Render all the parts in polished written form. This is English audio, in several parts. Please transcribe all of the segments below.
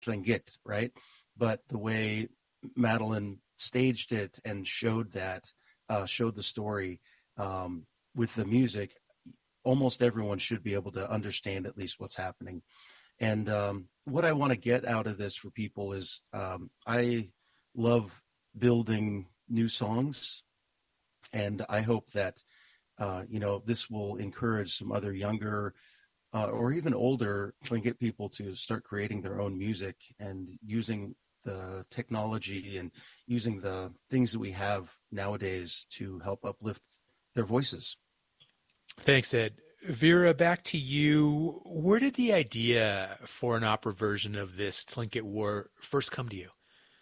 Tlingit, right? But the way Madeline staged it and showed the story with the music, almost everyone should be able to understand at least what's happening. And what I want to get out of this for people is I love building new songs, and I hope that this will encourage some other younger or even older Tlingit people to start creating their own music and using the technology and using the things that we have nowadays to help uplift their voices. Thanks, Ed. Vera, back to you. Where did the idea for an opera version of this Tlingit War first come to you?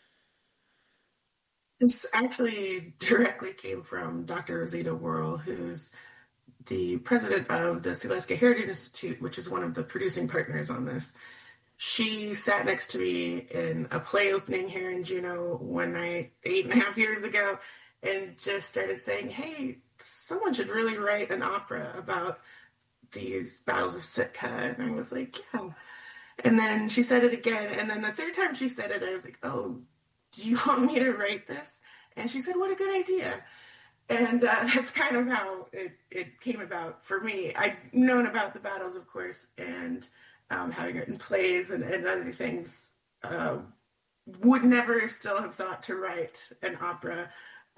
This actually directly came from Dr. Rosita Worrell, who's the president of the Silaska Heritage Institute, which is one of the producing partners on this. She sat next to me in a play opening here in Juneau one night 8.5 years ago and just started saying, hey, someone should really write an opera about these battles of Sitka. And I was like, yeah. And then she said it again. And then the third time she said it, I was like, oh, do you want me to write this? And she said, what a good idea. And that's kind of how it came about for me. I'd known about the battles, of course, and having written plays and other things, would never still have thought to write an opera.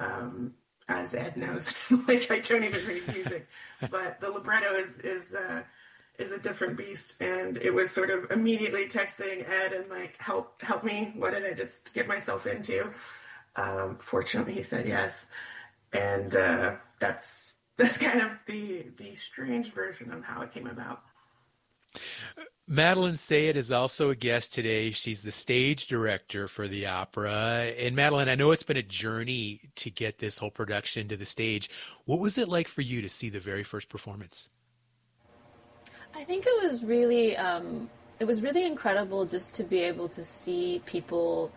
As Ed knows, like I don't even read music, but the libretto is a different beast. And it was sort of immediately texting Ed and like, help me. What did I just get myself into? Fortunately, he said yes. And that's kind of the strange version of how it came about. Madeline Sayed is also a guest today. She's the stage director for the opera. And Madeline, I know it's been a journey to get this whole production to the stage. What was it like for you to see the very first performance? I think it was really incredible just to be able to see people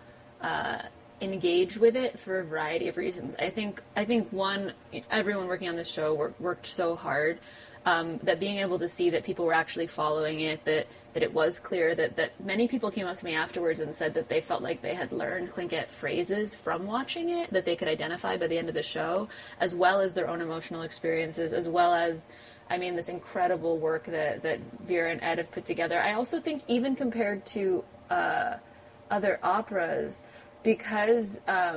engage with it for a variety of reasons. I think one, everyone working on this show worked so hard. That being able to see that people were actually following it, that it was clear that many people came up to me afterwards and said that they felt like they had learned Tlingit phrases from watching it, that they could identify by the end of the show, as well as their own emotional experiences, as well as, this incredible work that Vera and Ed have put together. I also think even compared to other operas, because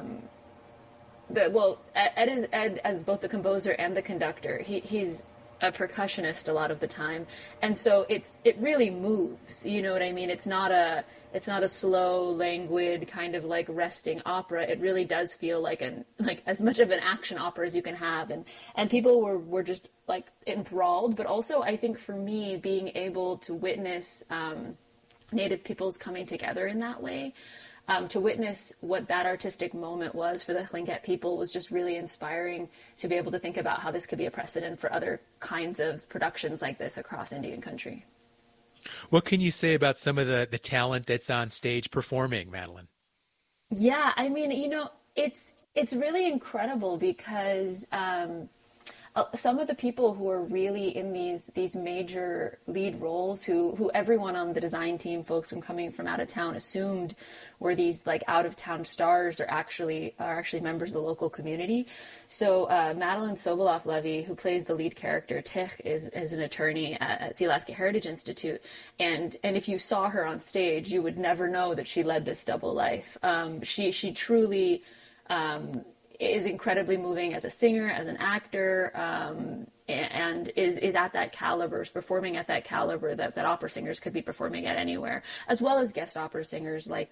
Ed is Ed as both the composer and the conductor. He's a percussionist a lot of the time, and so it really moves. You know what I mean? It's not a slow, languid kind of like resting opera. It really does feel like as much of an action opera as you can have, and people were just like enthralled. But also, I think for me, being able to witness Native peoples coming together in that way. To witness what that artistic moment was for the Tlingit people was just really inspiring to be able to think about how this could be a precedent for other kinds of productions like this across Indian country. What can you say about some of the talent that's on stage performing, Madeline? Yeah, it's really incredible because some of the people who are really in these major lead roles, who everyone on the design team, folks coming from out of town, assumed were these like out of town stars, are actually members of the local community. So Madeline Sobolov-Levy, who plays the lead character Tich, is an attorney at Silaska Heritage Institute, and if you saw her on stage, you would never know that she led this double life. She truly. Is incredibly moving as a singer, as an actor, and is at that caliber, is performing at that caliber that opera singers could be performing at anywhere, as well as guest opera singers like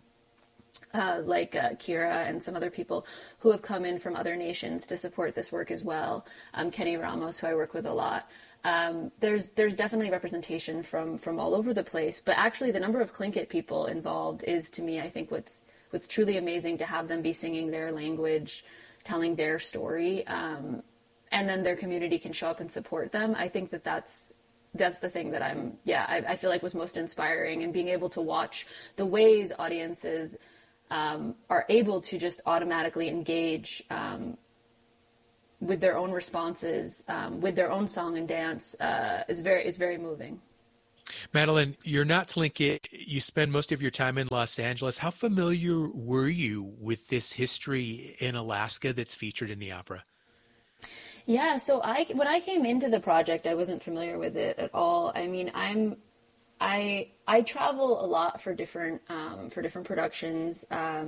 Kira and some other people who have come in from other nations to support this work as well. Kenny Ramos, who I work with a lot. There's definitely representation from all over the place, but actually the number of Tlingit people involved is, to me, I think what's truly amazing, to have them be singing their language, telling their story, and then their community can show up and support them. I think that's the thing that I feel like was most inspiring, and being able to watch the ways audiences are able to just automatically engage with their own responses, with their own song and dance, is very moving. Madeline, you're not Tlingit. You spend most of your time in Los Angeles. How familiar were you with this history in Alaska that's featured in the opera? Yeah, so when I came into the project, I wasn't familiar with it at all. I mean, I travel a lot for different productions.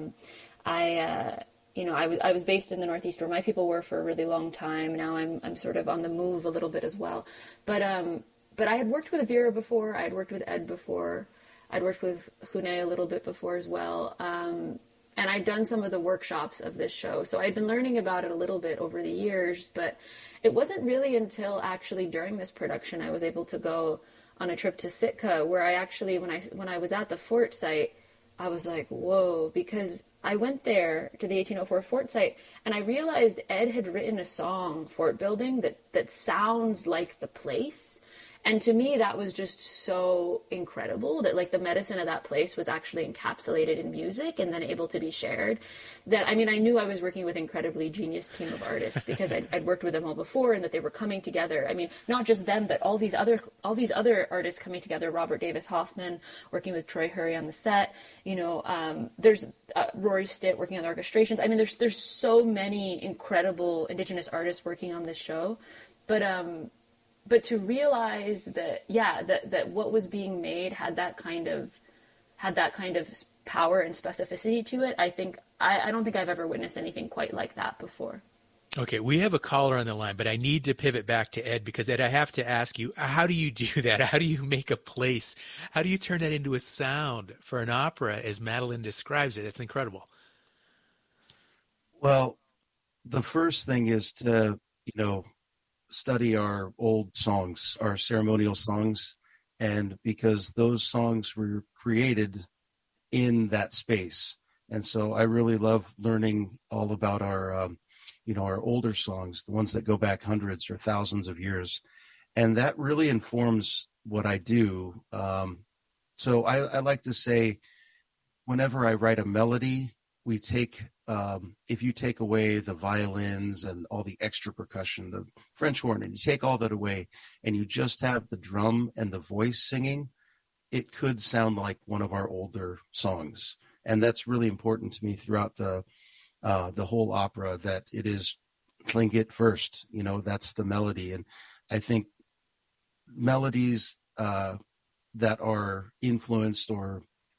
I was based in the Northeast where my people were for a really long time. Now I'm sort of on the move a little bit as well. But I had worked with Vera before. I had worked with Ed before. I'd worked with Hune a little bit before as well. And I'd done some of the workshops of this show. So I'd been learning about it a little bit over the years, but it wasn't really until actually during this production I was able to go on a trip to Sitka, where I actually, when I was at the fort site, I was like, whoa, because I went there to the 1804 fort site and I realized Ed had written a song, Fort Building, that sounds like the place. And to me, that was just so incredible that like the medicine of that place was actually encapsulated in music and then able to be shared. That, I mean, I knew I was working with an incredibly genius team of artists because I'd worked with them all before and that they were coming together. I mean, not just them, but all these other artists coming together. Robert Davis Hoffman working with Troy Hurry on the set. There's Rory Stitt working on the orchestrations. I mean, there's so many incredible Indigenous artists working on this show, but to realize that what was being made had that kind of power and specificity to it, I don't think I've ever witnessed anything quite like that before. Okay, we have a caller on the line, but I need to pivot back to Ed because, Ed, I have to ask you, how do you do that? How do you make a place? How do you turn that into a sound for an opera as Madeline describes it? It's incredible. Well, the first thing is to, study our old songs, our ceremonial songs, and because those songs were created in that space. And so I really love learning all about our older songs, the ones that go back hundreds or thousands of years. And that really informs what I do. So I like to say, whenever I write a melody, we take, if you take away the violins and all the extra percussion, the French horn, and you take all that away and you just have the drum and the voice singing, it could sound like one of our older songs. And that's really important to me throughout the whole opera, that it is Tlingit first, that's the melody. And I think melodies that are influenced or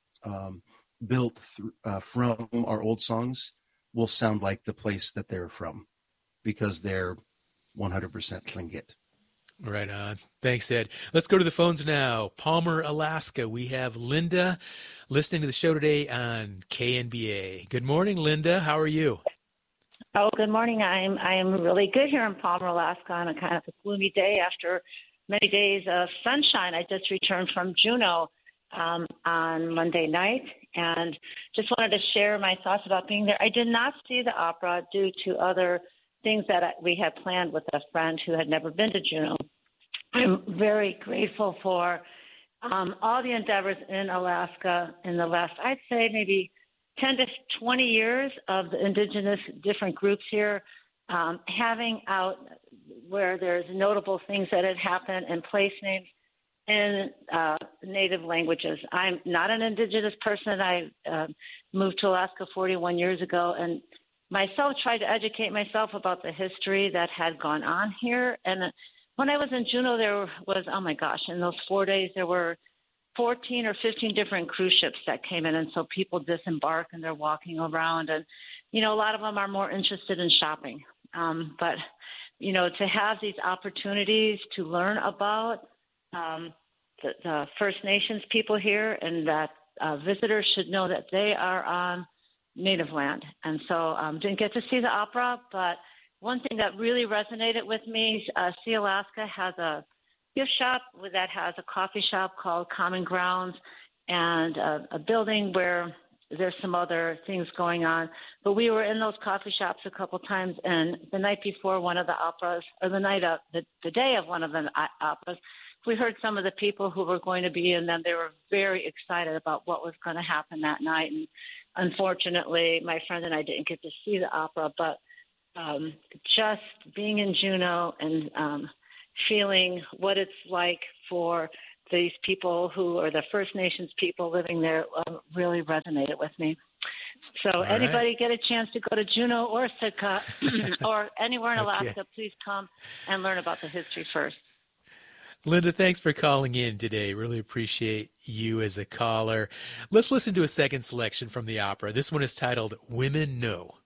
built from our old songs will sound like the place that they're from because they're 100% Tlingit. Right on. Thanks, Ed. Let's go to the phones now. Palmer, Alaska. We have Linda listening to the show today on KNBA. Good morning, Linda. How are you? Oh, good morning. I am really good here in Palmer, Alaska on a kind of a gloomy day after many days of sunshine. I just returned from Juneau on Monday night and just wanted to share my thoughts about being there. I did not see the opera due to other things that we had planned with a friend who had never been to Juneau. I'm very grateful for all the endeavors in Alaska in the last, I'd say maybe 10 to 20 years of the indigenous different groups here, having out where there's notable things that had happened and place names in native languages. I'm not an indigenous person. I moved to Alaska 41 years ago and myself tried to educate myself about the history that had gone on here. And when I was in Juneau, there was, oh my gosh, in those 4 days, there were 14 or 15 different cruise ships that came in. And so people disembark and they're walking around. And, a lot of them are more interested in shopping. But, to have these opportunities to learn about the First Nations people here and that visitors should know that they are on Native land. And so didn't get to see the opera, but one thing that really resonated with me, See Alaska has a gift shop that has a coffee shop called Common Grounds and a building where there's some other things going on. But we were in those coffee shops a couple times, and the night before one of the operas, or the day of one of the operas, we heard some of the people who were going to be in them. They were very excited about what was going to happen that night. And unfortunately, my friend and I didn't get to see the opera, but just being in Juneau and feeling what it's like for these people who are the First Nations people living there really resonated with me. So anybody get a chance to go to Juneau or Sitka or anywhere in Alaska, please come and learn about the history first. Linda, thanks for calling in today. Really appreciate you as a caller. Let's listen to a second selection from the opera. This one is titled Women Know.